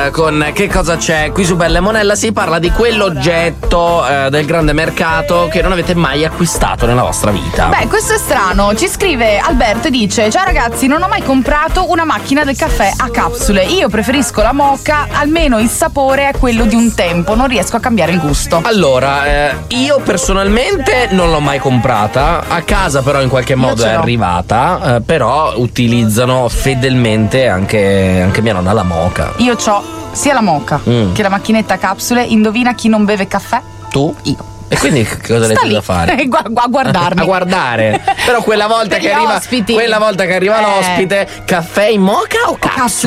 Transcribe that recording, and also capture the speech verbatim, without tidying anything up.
eh, con Che cosa c'è qui su Bella e Monella si parla di quell'oggetto eh, del grande mercato che non avete mai acquistato nella vostra vita. Beh, questo è strano. Ci scrive Alberto e dice: ciao ragazzi, non ho mai comprato una macchina del caffè a capsule. Io preferisco la moka, almeno il sapore è quello di un tempo, non riesco a cambiare il gusto. Allora, eh, io personalmente non l'ho mai comprata, a casa però in qualche modo è arrivata, eh, però utilizzano fedelmente anche, anche mia nonna la moka. Io c'ho sia la moka mm. che la macchinetta a capsule. Indovina chi non beve caffè? Tu? Io. E quindi che cosa Sta hai da fare? A guardarmi. A guardare. Però quella volta Per che gli arriva ospiti. quella volta che arriva Eh. l'ospite, caffè in moka o capsule?